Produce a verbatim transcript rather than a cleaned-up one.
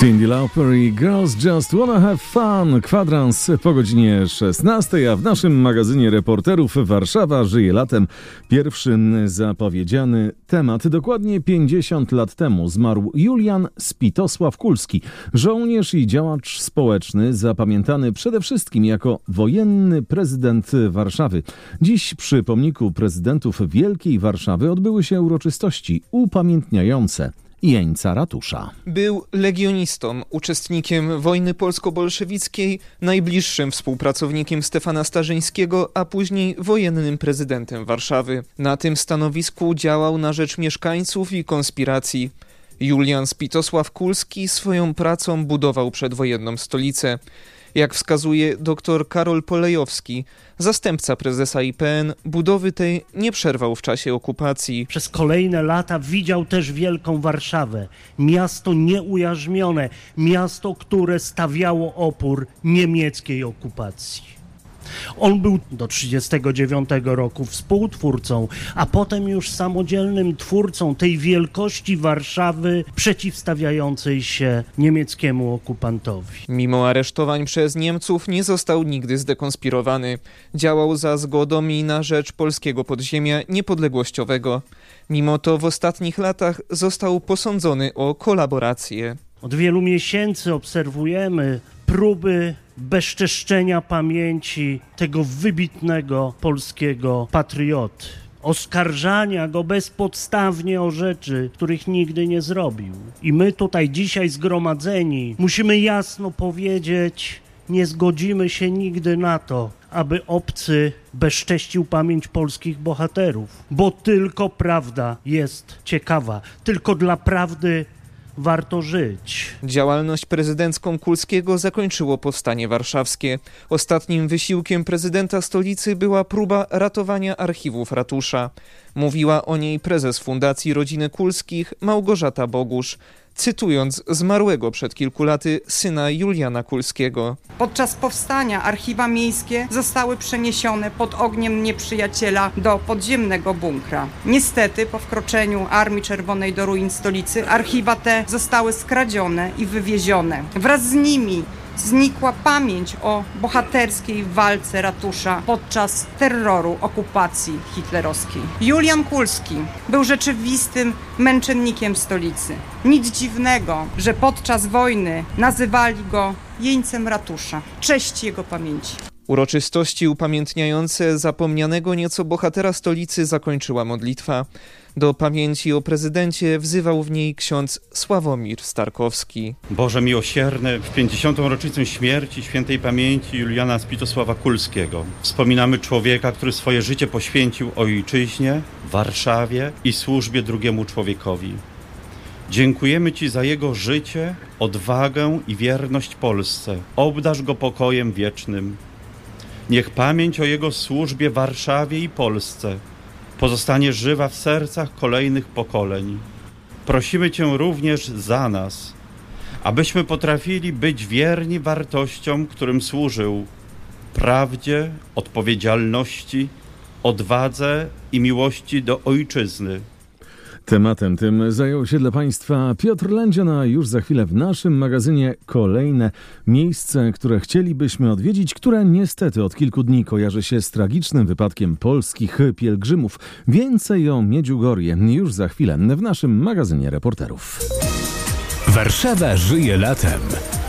Cyndi Lauper i Girls Just Wanna Have Fun. Kwadrans po godzinie szesnastej, a w naszym magazynie reporterów Warszawa żyje latem. Pierwszy zapowiedziany temat. Dokładnie pięćdziesiąt lat temu zmarł Julian Spitosław Kulski. Żołnierz i działacz społeczny, zapamiętany przede wszystkim jako wojenny prezydent Warszawy. Dziś przy pomniku prezydentów Wielkiej Warszawy odbyły się uroczystości upamiętniające jeńca ratusza. Był legionistą, uczestnikiem wojny polsko-bolszewickiej, najbliższym współpracownikiem Stefana Starzyńskiego, a później wojennym prezydentem Warszawy. Na tym stanowisku działał na rzecz mieszkańców i konspiracji. Julian Spitosław Kulski swoją pracą budował przedwojenną stolicę. Jak wskazuje dr Karol Polejowski, zastępca prezesa I P N, budowy tej nie przerwał w czasie okupacji. Przez kolejne lata widział też Wielką Warszawę. Miasto nieujarzmione, miasto, które stawiało opór niemieckiej okupacji. On był do trzydziestego dziewiątego roku współtwórcą, a potem już samodzielnym twórcą tej wielkości Warszawy przeciwstawiającej się niemieckiemu okupantowi. Mimo aresztowań przez Niemców nie został nigdy zdekonspirowany. Działał za zgodą i na rzecz polskiego podziemia niepodległościowego. Mimo to w ostatnich latach został posądzony o kolaborację. Od wielu miesięcy obserwujemy próby bezczeszczenia pamięci tego wybitnego polskiego patrioty. Oskarżania go bezpodstawnie o rzeczy, których nigdy nie zrobił. I my tutaj dzisiaj zgromadzeni musimy jasno powiedzieć, nie zgodzimy się nigdy na to, aby obcy bezcześcił pamięć polskich bohaterów. Bo tylko prawda jest ciekawa. Tylko dla prawdy warto żyć. Działalność prezydencką Kulskiego zakończyło Powstanie Warszawskie. Ostatnim wysiłkiem prezydenta stolicy była próba ratowania archiwów ratusza. Mówiła o niej prezes Fundacji Rodziny Kulskich Małgorzata Bogusz, cytując zmarłego przed kilku laty syna Juliana Kulskiego. Podczas powstania archiwa miejskie zostały przeniesione pod ogniem nieprzyjaciela do podziemnego bunkra. Niestety po wkroczeniu Armii Czerwonej do ruin stolicy archiwa te zostały skradzione i wywiezione. Wraz z nimi znikła pamięć o bohaterskiej walce ratusza podczas terroru okupacji hitlerowskiej. Julian Kulski był rzeczywistym męczennikiem stolicy. Nic dziwnego, że podczas wojny nazywali go jeńcem ratusza. Cześć jego pamięci. Uroczystości upamiętniające zapomnianego nieco bohatera stolicy zakończyła modlitwa. Do pamięci o prezydencie wzywał w niej ksiądz Sławomir Starkowski. Boże miłosierny, w pięćdziesiątą rocznicę śmierci świętej pamięci Juliana Spitosława Kulskiego wspominamy człowieka, który swoje życie poświęcił ojczyźnie, Warszawie i służbie drugiemu człowiekowi. Dziękujemy Ci za jego życie, odwagę i wierność Polsce. Obdarz go pokojem wiecznym. Niech pamięć o jego służbie Warszawie i Polsce pozostanie żywa w sercach kolejnych pokoleń. Prosimy Cię również za nas, abyśmy potrafili być wierni wartościom, którym służył: prawdzie, odpowiedzialności, odwadze i miłości do ojczyzny. Tematem tym zajął się dla Państwa Piotr Lędzian, a już za chwilę w naszym magazynie kolejne miejsce, które chcielibyśmy odwiedzić, które niestety od kilku dni kojarzy się z tragicznym wypadkiem polskich pielgrzymów. Więcej o Medjugorje już za chwilę w naszym magazynie reporterów. Warszawa żyje latem.